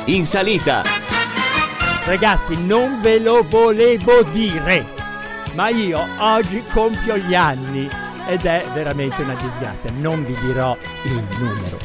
in salita. Ragazzi, non ve lo volevo dire, ma io oggi compio gli anni ed è veramente una disgrazia. Non vi dirò il numero,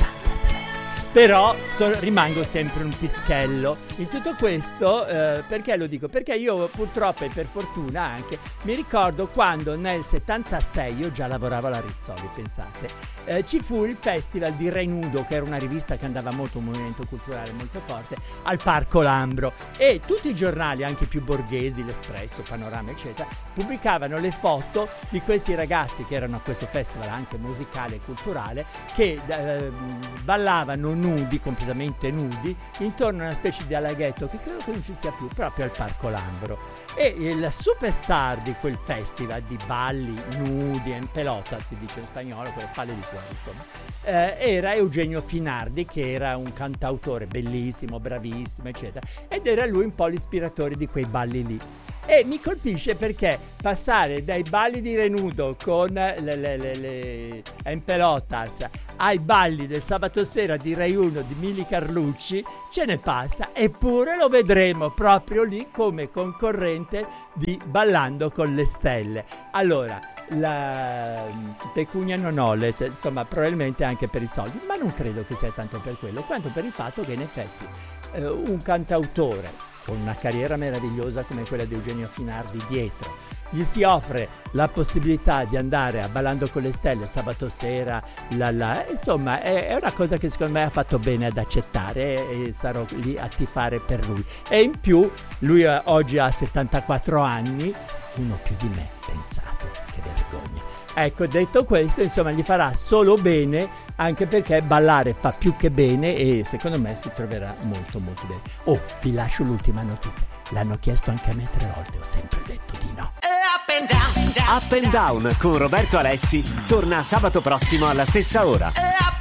però rimango sempre un pischello in tutto questo. Perché lo dico? Perché io purtroppo e per fortuna anche mi ricordo quando nel 76 io già lavoravo alla Rizzoli, pensate, ci fu il festival di Renudo, che era una rivista che andava molto, un movimento culturale molto forte, al Parco Lambro, e tutti i giornali, anche più borghesi, l'Espresso, Panorama eccetera, pubblicavano le foto di questi ragazzi che erano a questo festival anche musicale e culturale, che ballavano nudi, completamente nudi, intorno a una specie di alaghetto che credo che non ci sia più, proprio al Parco Lambro. E il superstar di quel festival di balli nudi en pelota, si dice in spagnolo, con le palle di fuori, insomma, era Eugenio Finardi, che era un cantautore bellissimo, bravissimo, eccetera, ed era lui un po' l'ispiratore di quei balli lì. E mi colpisce perché passare dai balli di Renudo con le empelotas ai balli del sabato sera di Rai 1 di Mili Carlucci ce ne passa, eppure lo vedremo proprio lì come concorrente di Ballando con le Stelle. Allora, la pecunia non olet, insomma, probabilmente anche per i soldi, ma non credo che sia tanto per quello quanto per il fatto che in effetti un cantautore con una carriera meravigliosa come quella di Eugenio Finardi dietro, gli si offre la possibilità di andare a Ballando con le Stelle sabato sera, insomma è una cosa che secondo me ha fatto bene ad accettare, e sarò lì a tifare per lui. E in più lui oggi ha 74 anni, uno più di me, pensate, che vergogna. Ecco, detto questo, insomma, gli farà solo bene, anche perché ballare fa più che bene e secondo me si troverà molto molto bene. Oh, vi lascio l'ultima notizia. L'hanno chiesto anche a me 3 volte, ho sempre detto di no. Up and Down con Roberto Alessi torna sabato prossimo alla stessa ora.